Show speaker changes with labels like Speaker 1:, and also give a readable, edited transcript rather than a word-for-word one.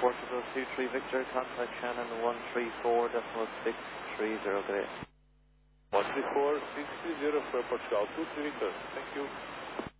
Speaker 1: Portugal 23 Victor, contact Shannon 134.630, good day.
Speaker 2: 134.630 for Portugal 23 Victor, thank you.